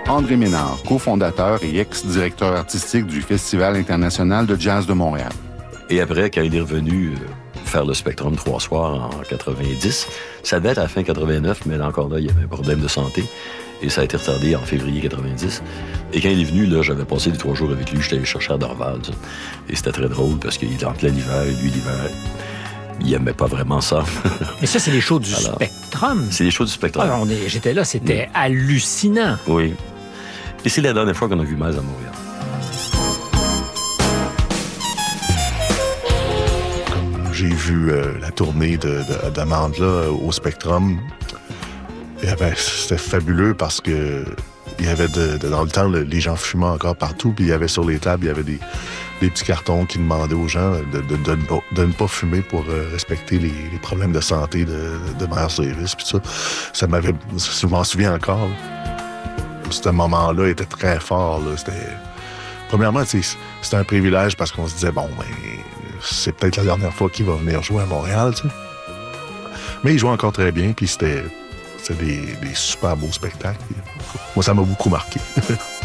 André Ménard, cofondateur et ex-directeur artistique du Festival international de jazz de Montréal. Et après, quand il est revenu faire le Spectrum 3 soirs en 90, ça devait être à la fin 89, mais là, encore là, il y avait un problème de santé. Et ça a été retardé en février 90. Et quand il est venu, là, j'avais passé les 3 jours avec lui. J'étais allé chercher à Dorval. Ça. Et c'était très drôle parce qu'il était en plein hiver. Et lui, l'hiver, il aimait pas vraiment ça. Mais ça, c'est les shows du Spectrum. C'est les shows du Spectrum. Ah, j'étais là, c'était hallucinant. Oui. Et c'est la dernière fois qu'on a vu Miles à Montréal. J'ai vu la tournée de Mandela au Spectrum. C'était fabuleux parce que il y avait dans le temps, les gens fumaient encore partout, puis il y avait sur les tables, il y avait des petits cartons qui demandaient aux gens de ne pas fumer pour respecter les problèmes de santé de Miles Davis, puis ça. Je m'en souviens encore. Ce moment-là était très fort. Là. Premièrement, c'était un privilège parce qu'on se disait, bon, c'est peut-être la dernière fois qu'il va venir jouer à Montréal, tu sais. Mais il jouait encore très bien, puis c'était des super beaux spectacles. Moi, ça m'a beaucoup marqué.